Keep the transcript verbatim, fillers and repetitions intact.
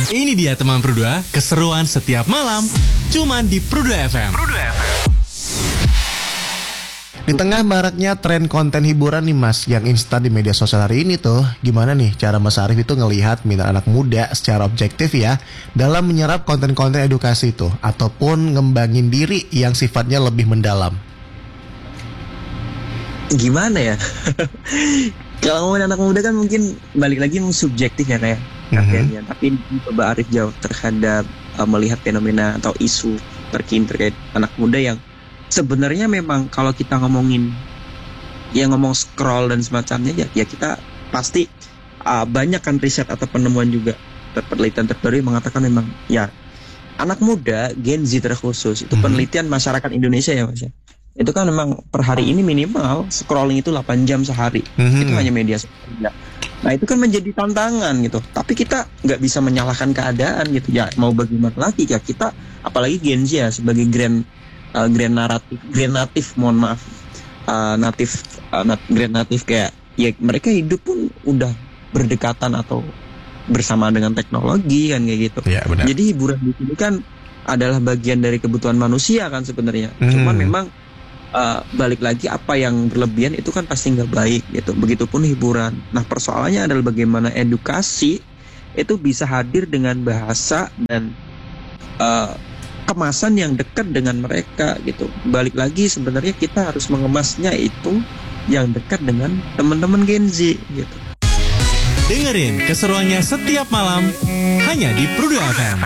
Ini dia teman Produa, keseruan setiap malam, cuman di Produa F M. Produa F M. Di tengah maraknya tren konten hiburan nih Mas, yang instan di media sosial hari ini tuh, gimana nih cara Mas Arif itu ngelihat minat anak muda secara objektif ya, dalam menyerap konten-konten edukasi itu, ataupun ngembangin diri yang sifatnya lebih mendalam? Gimana ya? Kalau ngomongin anak muda kan mungkin balik lagi subjektif ya kayak mm-hmm. Tapi coba Arif jawab terhadap uh, melihat fenomena atau isu terkini terkait anak muda yang sebenarnya memang kalau kita ngomongin ya ngomong scroll dan semacamnya ya, ya kita pasti uh, banyak kan riset atau penemuan juga penelitian terbaru yang mengatakan memang ya anak muda Gen Z terkhusus itu mm-hmm. penelitian masyarakat Indonesia ya Mas ya. Itu kan memang per hari ini minimal scrolling itu delapan jam sehari. Mm-hmm. Itu hanya media sosial. Nah itu kan menjadi tantangan gitu. Tapi kita nggak bisa menyalahkan keadaan gitu. Ya mau bagaimana lagi ya kita, apalagi Gen Z ya sebagai grand uh, grand naratif, grand natif, mohon maaf, uh, natif, uh, nat, grand natif kayak ya mereka hidup pun udah berdekatan atau bersama dengan teknologi kan kayak gitu. Ya, benar. Jadi hiburan di sini kan adalah bagian dari kebutuhan manusia kan sebenarnya. Mm. Cuman memang Uh, balik lagi apa yang berlebihan itu kan pasti nggak baik gitu. Begitupun hiburan. Nah persoalannya adalah bagaimana edukasi itu bisa hadir dengan bahasa dan uh, kemasan yang dekat dengan mereka gitu. Balik lagi sebenarnya kita harus mengemasnya itu yang dekat dengan teman-teman Gen Z gitu. Dengerin keseruannya setiap malam hanya di Produa F M.